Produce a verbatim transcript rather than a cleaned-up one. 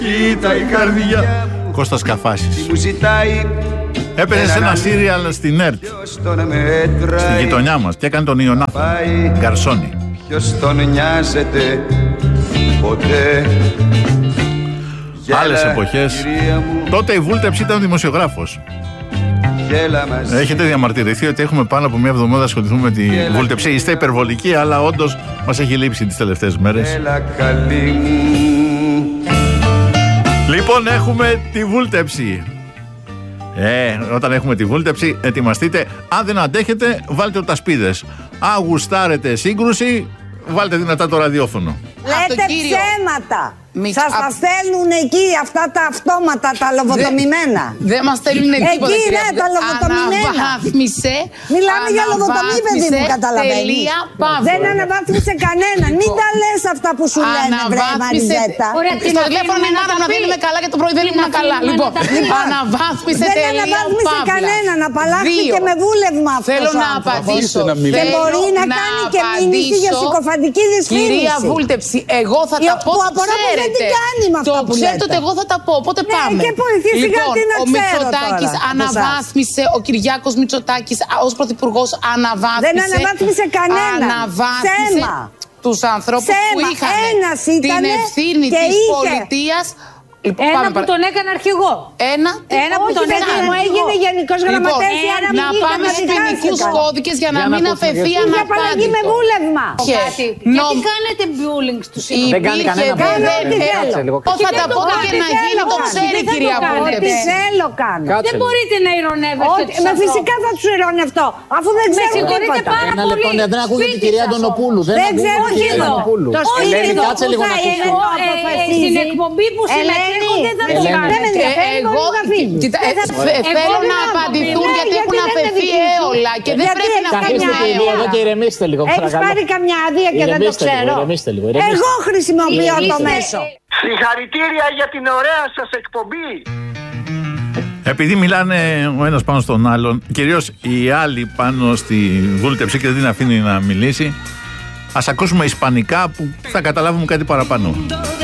Κοίτα η καρδιά. Κώστας Καφάσης. Έπαιζε σε ένα σύριαλ στην ΕΡΤ, στη γειτονιά μας, και έκανε τον Ιωνάθα Γκαρσόνη. Ποιος τον νοιάζεται ποτέ. Άλλες εποχές. Τότε η βούλτεψη ήταν δημοσιογράφος. Έχετε διαμαρτυρηθεί ότι έχουμε πάνω από μια εβδομάδα να ασχοληθούμε με τη βούλτεψη. Είστε υπερβολικοί, αλλά όντως μας έχει λείψει τις τελευταίες μέρες. Λοιπόν, έχουμε τη βούλτεψη. Ε, όταν έχουμε τη βούλτεψη, ετοιμαστείτε. Αν δεν αντέχετε, βάλτε οτασπίδες. Αν γουστάρετε σύγκρουση, βάλτε δυνατά το ραδιόφωνο. Λέτε ψέματα. Σας τα στέλνουν εκεί αυτά τα αυτόματα, τα λοβοτομημένα. Δεν μας στέλνουν εκεί. Εκεί ναι, τα λοβοτομημένα. Αναβάθμισε. Μιλάμε για λοβοτομή, παιδί μου, καταλαβαίνεις. Δεν αναβάθμισε κανέναν. Μην τα λες αυτά που σου λένε, βρε Μαριζέτα. Στο τηλέφωνο η μάνα να δεν είμαι καλά και το πρωί δεν ήμουν καλά. Λοιπόν, αναβάθμισε τελεία. Δεν αναβάθμισε κανέναν. Απαλλάχθηκε με βούλευμα αυτό. Θέλω να απαντήσω. Και μπορεί να κάνει και μήνυση για συκοφαντική δυσφήμιση. Κυρία Βούλτεψη, εγώ θα τα πω. Δεν την κάνει με αυτά το που ξέρετε λέτε. ότι εγώ θα τα πω, οπότε ναι, πάμε. Και ποηθή, λοιπόν, τι να ο Μητσοτάκης αναβάθμισε, ο Κυριάκος Μητσοτάκης ως πρωθυπουργός αναβάθμισε. Δεν αναβάθμισε κανένα. Αναβάθμισε τους ανθρώπους Σέμα. που είχαν την ευθύνη της είχε... πολιτείας. Λοιπόν, ένα που τον έκανε αρχηγό. Ένα, ένα που τον έκανε μου έγινε γενικός γραμματέας. Λοιπόν, να πάμε στους ποινικούς κώδικες για να μην αφαιθεί αναπάντητο. Είχε με βούλευμα. Γιατί κάνετε bullying στους συνομιλίες. Δεν κάνει κανένα bullying. Θα τα πω και να γίνει, το ξέρει κυρία Βούλτεψη. Τι θέλω κάνω. Δεν μπορείτε να ειρωνεύεστε τους ανθρώπους. Φυσικά θα τους ειρωνευτώ. Αφού δεν ξέρω τίποτα. Ένα λεπτό, δεν ακούγεται την κυρία Αντωνοπούλου. Δεν ξέρω τίποτα. Το σπίτι μου κάτσε λίγο να ακούσω. Στην εκπομπή που συμμετέχω δεν θα τους κάνετε. Εγώ θέλω να απαντηθούν γιατί έχουν αφαιθεί έολα και δεν πρέπει να αφαιθούν έολα. Εδώ και ηρεμήστε λίγο. Έχεις πάρει καμιά άδεια και δεν το ξέρω. Εγώ χρησιμοποιώ το μέσο. Συγχαρητήρια για την ωραία σας εκπομπή. Επειδή μιλάνε ο ένας πάνω στον άλλον, κυρίως οι άλλοι πάνω στη βούλτεψη και δεν την αφήνει να μιλήσει, ας ακούσουμε ισπανικά που θα καταλάβουμε κάτι παραπάνω.